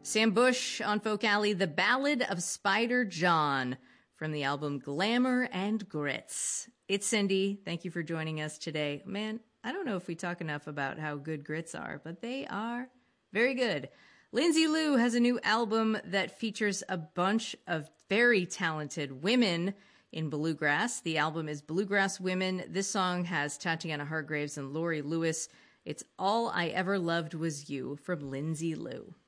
Sam Bush on Folk Alley, The Ballad of Spider John from the album Glamour and Grits. It's Cindy. Thank you for joining us today. Man, I don't know if we talk enough about how good grits are, but they are very good. Lindsay Lou has a new album that features a bunch of very talented women in bluegrass. The album is Bluegrass Women. This song has Tatiana Hargreaves and Lori Lewis. It's All I Ever Loved Was You from Lindsay Lou.